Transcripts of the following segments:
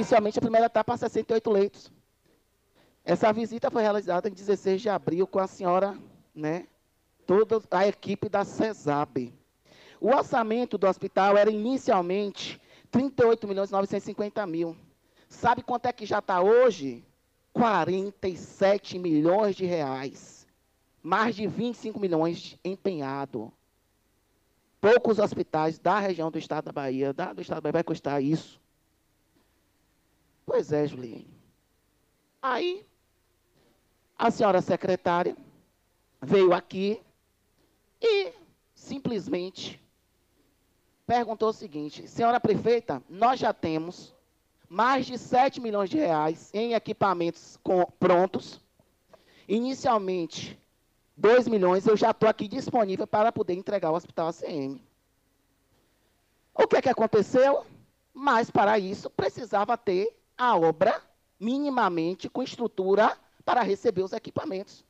inicialmente, a primeira etapa, 68 leitos. Essa visita foi realizada em 16 de abril com a senhora, né, toda a equipe da CESAB. O orçamento do hospital era inicialmente 38.950.000. Sabe quanto é que já está hoje? 47 milhões de reais. Mais de 25 milhões empenhado. Poucos hospitais da região do estado da Bahia, do estado da Bahia vai custar isso. Pois é, Juliane. Aí, a senhora secretária veio aqui e simplesmente perguntou o seguinte: senhora prefeita, nós já temos mais de 7 milhões de reais em equipamentos prontos. Inicialmente, 2 milhões, eu já estou aqui disponível para poder entregar o hospital ACM. O que é que aconteceu? Mas, para isso, precisava ter a obra minimamente com estrutura para receber os equipamentos.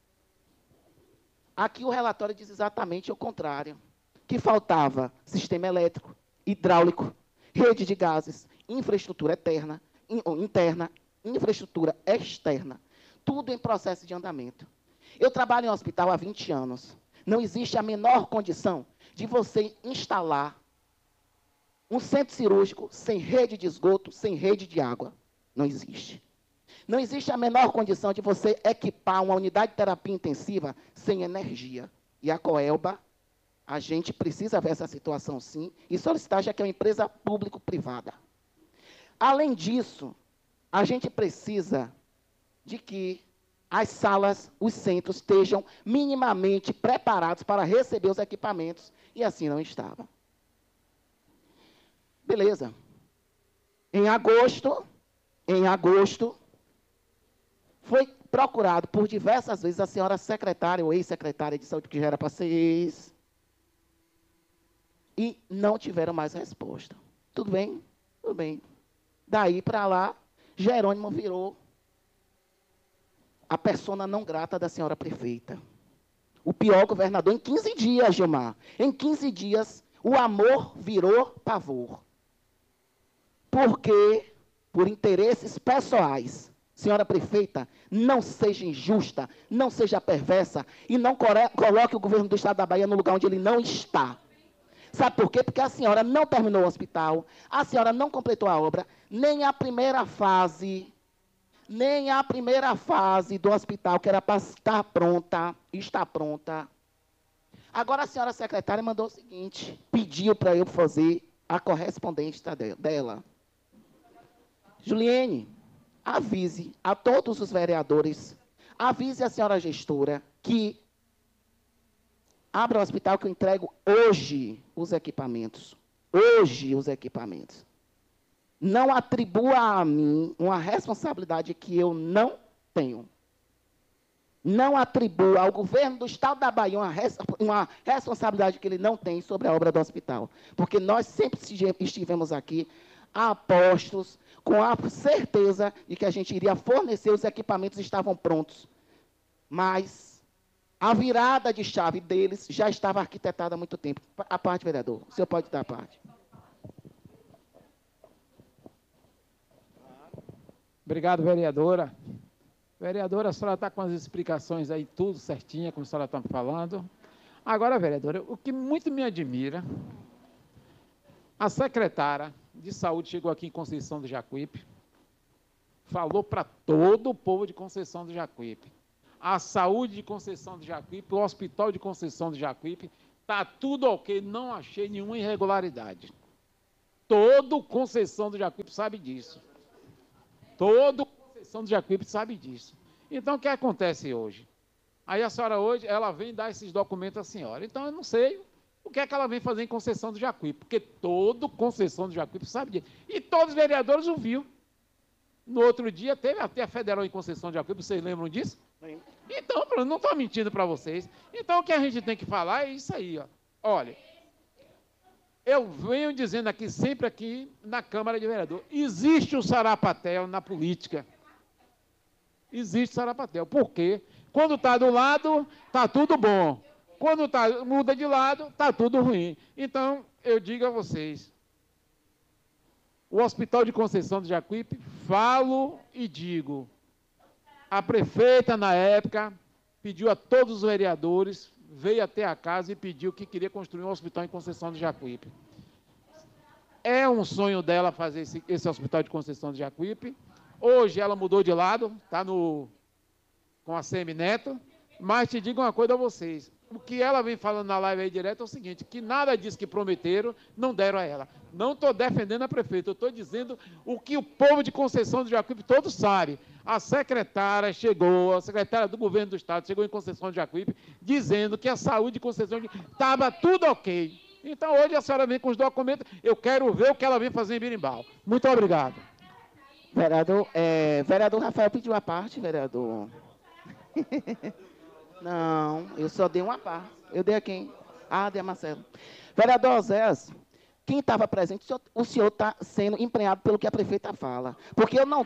Aqui o relatório diz exatamente o contrário, que faltava sistema elétrico, hidráulico, rede de gases, infraestrutura interna, infraestrutura externa, tudo em processo de andamento. Eu trabalho em um hospital há 20 anos. Não existe a menor condição de você instalar um centro cirúrgico sem rede de esgoto, sem rede de água. Não existe. Não existe a menor condição de você equipar uma unidade de terapia intensiva sem energia. E a Coelba, a gente precisa ver essa situação sim e solicitar, já que é uma empresa público-privada. Além disso, a gente precisa de que as salas, os centros estejam minimamente preparados para receber os equipamentos, e assim não estava. Beleza. Em agosto, foi procurado por diversas vezes a senhora secretária, ou ex-secretária de saúde, que já era para ser ex, e não tiveram mais resposta. Tudo bem? Tudo bem. Daí para lá, Jerônimo virou a persona não grata da senhora prefeita. O pior governador em 15 dias, Gilmar. Em 15 dias, o amor virou pavor. Porque, por interesses pessoais, senhora prefeita, não seja injusta, não seja perversa e não coloque o governo do estado da Bahia no lugar onde ele não está. Sabe por quê? Porque a senhora não terminou o hospital, a senhora não completou a obra, nem a primeira fase do hospital, que era para estar pronta, está pronta. Agora a senhora secretária mandou o seguinte, pediu para eu fazer a correspondência dela. Juliane, avise a todos os vereadores, avise a senhora gestora que abra o hospital que eu entrego hoje os equipamentos. Hoje os equipamentos. Não atribua a mim uma responsabilidade que eu não tenho. Não atribua ao governo do estado da Bahia uma responsabilidade que ele não tem sobre a obra do hospital. Porque nós sempre estivemos aqui apostos, com a certeza de que a gente iria fornecer, os equipamentos estavam prontos. Mas a virada de chave deles já estava arquitetada há muito tempo. A parte, vereador, o senhor pode dar a parte. Obrigado, vereadora. Vereadora, a senhora está com as explicações aí, tudo certinho, como a senhora está falando. Agora, vereadora, o que muito me admira, a secretária de saúde chegou aqui em Conceição do Jacuípe, falou para todo o povo de Conceição do Jacuípe. A saúde de Conceição do Jacuípe, o hospital de Conceição do Jacuípe, está tudo ok, não achei nenhuma irregularidade. Todo Conceição do Jacuípe sabe disso. Todo Conceição do Jacuípe sabe disso. Então, o que acontece hoje? Aí a senhora hoje, ela vem dar esses documentos à senhora. Então, eu não sei o que é que ela vem fazer em Conceição do Jacuípe, porque todo Conceição do Jacuípe sabe disso. E todos os vereadores o viram. No outro dia, teve até a federal em Conceição do Jacuípe, vocês lembram disso? Sim. Então, eu não estou mentindo para vocês. Então, o que a gente tem que falar é isso aí. Ó. Olha, eu venho dizendo aqui, sempre aqui na Câmara de Vereadores, existe o sarapatel na política. Existe sarapatel. Por quê? Quando está do lado, está tudo bom. Quando muda de lado, está tudo ruim. Então, eu digo a vocês, O Hospital de Conceição do Jacuípe, falo e digo, a prefeita, na época, pediu a todos os vereadores, veio até a casa e pediu que queria construir um hospital em Conceição do Jacuípe. É um sonho dela fazer esse hospital de Conceição do Jacuípe. Hoje ela mudou de lado, está com a Semineto, mas te digo uma coisa a vocês, o que ela vem falando na live aí direto é o seguinte, que nada disso que prometeram, não deram a ela. Não estou defendendo a prefeita, eu estou dizendo o que o povo de Conceição do Jacuípe todos sabe. A secretária chegou, a secretária do governo do estado chegou em Conceição do Jacuípe, dizendo que a saúde de Conceição do Jacuípe estava tudo ok. Então hoje a senhora vem com os documentos, eu quero ver o que ela vem fazer em Birimbau. Muito obrigado. Vereador Rafael pediu a parte, vereador. Não, eu só dei uma parte. Eu dei a quem? Ah, dei a Marcelo. Vereador Oséias, quem estava presente, o senhor está sendo empenhado pelo que a prefeita fala. Porque eu não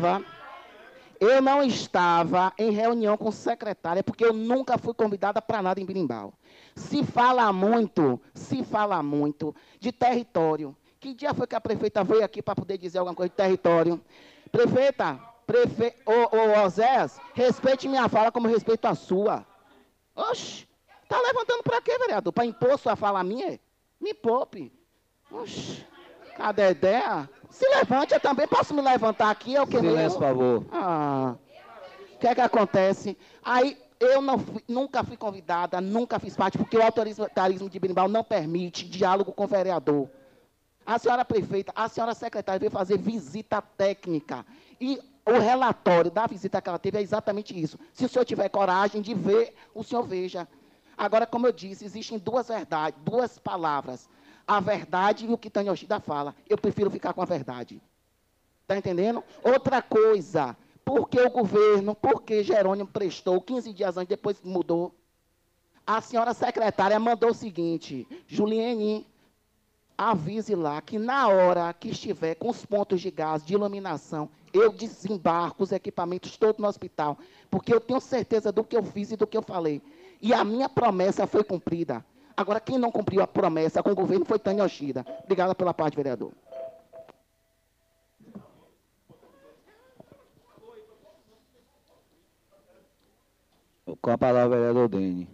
estava em reunião com secretária, porque eu nunca fui convidada para nada em Birimbau. Se fala muito de território. Que dia foi que a prefeita veio aqui para poder dizer alguma coisa de território? Prefeita, Oséias, respeite minha fala como eu respeito a sua. Oxe, está levantando para quê, vereador? Para impor sua fala minha? Me poupe. Oxe, cadê a ideia? Se levante, eu também posso me levantar aqui. É o que Silêncio, por favor. O que é que acontece? Aí, eu nunca fui convidada, nunca fiz parte, porque o autoritarismo de Birimbau não permite diálogo com o vereador. A senhora prefeita, a senhora secretária veio fazer visita técnica. E o relatório da visita que ela teve é exatamente isso. Se o senhor tiver coragem de ver, o senhor veja. Agora, como eu disse, existem duas verdades, duas palavras. A verdade e o que Tânia Yoshida fala. Eu prefiro ficar com a verdade. Está entendendo? Outra coisa, por que Jerônimo prestou 15 dias antes, depois mudou? A senhora secretária mandou o seguinte, Juliene, avise lá que na hora que estiver com os pontos de gás, de iluminação, eu desembarco os equipamentos todos no hospital, porque eu tenho certeza do que eu fiz e do que eu falei. E a minha promessa foi cumprida. Agora, quem não cumpriu a promessa com o governo foi Tânia Yoshida. Obrigada pela parte, vereador. Com a palavra, vereador Dene.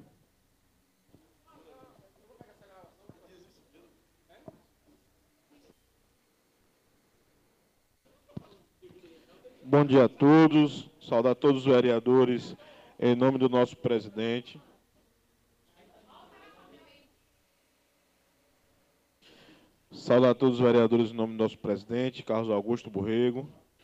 Bom dia a todos, saudar todos os vereadores em nome do nosso presidente. Saudar todos os vereadores em nome do nosso presidente, Carlos Augusto Borrego.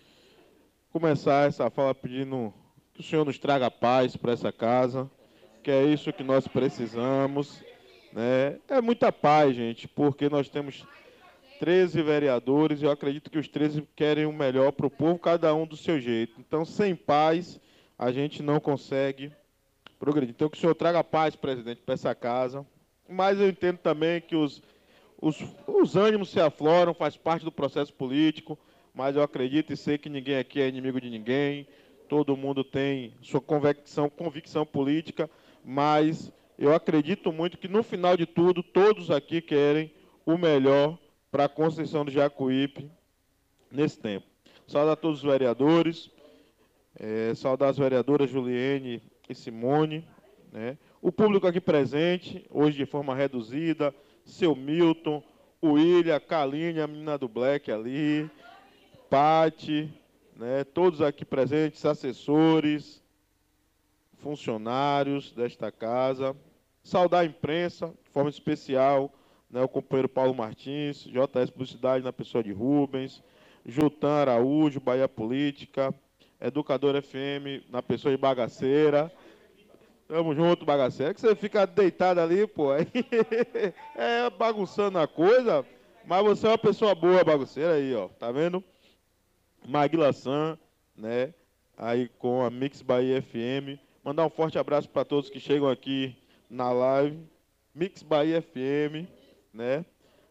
Começar essa fala pedindo que o senhor nos traga paz para essa casa, que é isso que nós precisamos, né? É muita paz, gente, porque nós temos 13 vereadores, eu acredito que os 13 querem o melhor para o povo, cada um do seu jeito. Então, sem paz, a gente não consegue progredir. Então, que o senhor traga paz, presidente, para essa casa. Mas eu entendo também que os ânimos se afloram, faz parte do processo político, mas eu acredito e sei que ninguém aqui é inimigo de ninguém, todo mundo tem sua convicção política, mas eu acredito muito que, no final de tudo, todos aqui querem o melhor para a Conceição do Jacuípe nesse tempo. Saudar a todos os vereadores, saudar as vereadoras Juliene e Simone, né? O público aqui presente, hoje de forma reduzida, seu Milton, o William, a Kaline, a menina do Black ali, Pati, né? Todos aqui presentes, assessores, funcionários desta casa. Saudar a imprensa, de forma especial, né, o companheiro Paulo Martins, JS Publicidade na pessoa de Rubens, Jutan Araújo, Bahia Política, Educador FM na pessoa de Bagaceira. Tamo junto, Bagaceira. É que você fica deitado ali, pô, aí bagunçando a coisa, mas você é uma pessoa boa, Bagaceira, aí, ó, tá vendo? Maguila San, né, aí com a Mix Bahia FM. Mandar um forte abraço para todos que chegam aqui na live. Mix Bahia FM, né?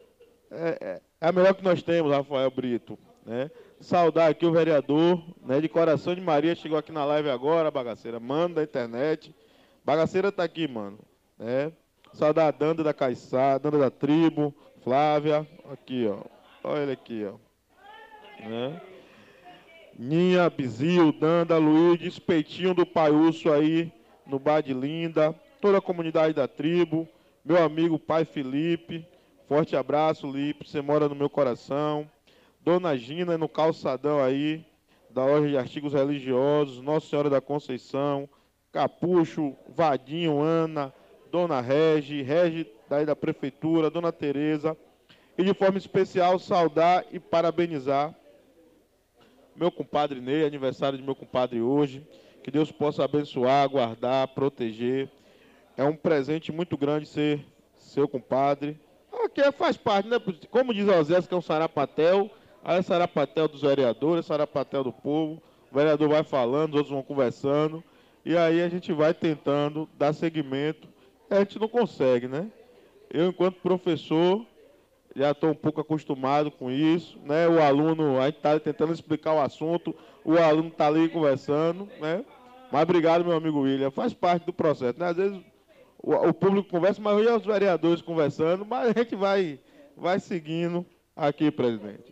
É a melhor que nós temos, Rafael Brito, né? Saudar aqui o vereador, né, de Coração de Maria, chegou aqui na live agora, Bagaceira, mano da internet. Bagaceira tá aqui, mano, né? Saudar a Danda da Caiçá, Danda da Tribo, Flávia, aqui, ó. Olha ele aqui, ó. né? Ninha, Bizil, Danda, Luiz, Peitinho do Pai Urso aí, no Bar de Linda, toda a comunidade da tribo, meu amigo Pai Felipe, forte abraço, Lipe, você mora no meu coração. Dona Gina no calçadão aí, da loja de artigos religiosos, Nossa Senhora da Conceição, Capucho, Vadinho, Ana, Dona Regi daí da Prefeitura, Dona Tereza, e de forma especial saudar e parabenizar meu compadre Ney, aniversário de meu compadre hoje, que Deus possa abençoar, guardar, proteger. É um presente muito grande ser seu compadre. Aqui faz parte, né? Como diz Osés, que é um sarapatel, aí é sarapatel dos vereadores, sarapatel do povo. O vereador vai falando, os outros vão conversando, e aí a gente vai tentando dar seguimento. A gente não consegue, né? Eu, enquanto professor, já estou um pouco acostumado com isso, né? O aluno, a gente está tentando explicar o assunto, o aluno está ali conversando, né? Mas obrigado, meu amigo William, faz parte do processo, né? Às vezes o público conversa, mas hoje é os vereadores conversando, mas a gente vai seguindo aqui, presidente.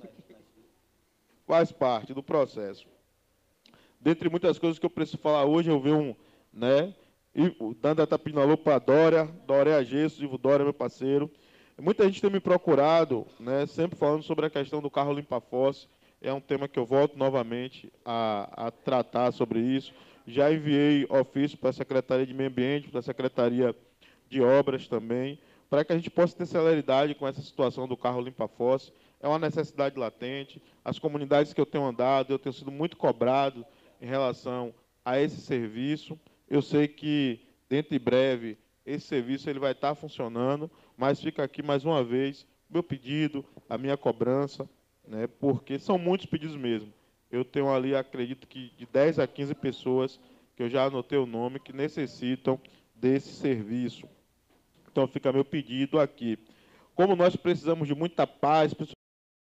Faz parte do processo. Dentre muitas coisas que eu preciso falar hoje, eu vi né? E o Danda está pedindo alô para Dória Gesso, Ivo Dória, meu parceiro. Muita gente tem me procurado, né, sempre falando sobre a questão do carro limpa-fossa. É um tema que eu volto novamente a tratar sobre isso. Já enviei ofício para a Secretaria de Meio Ambiente, para a Secretaria de Obras também, para que a gente possa ter celeridade com essa situação do carro limpa-fossa. É uma necessidade latente. As comunidades que eu tenho andado, eu tenho sido muito cobrado em relação a esse serviço. Eu sei que, dentro de breve, esse serviço ele vai estar funcionando, mas fica aqui mais uma vez o meu pedido, a minha cobrança, né, porque são muitos pedidos mesmo. Eu tenho ali, acredito que de 10 a 15 pessoas que eu já anotei o nome, que necessitam desse serviço. Então fica meu pedido aqui. Como nós precisamos de muita paz,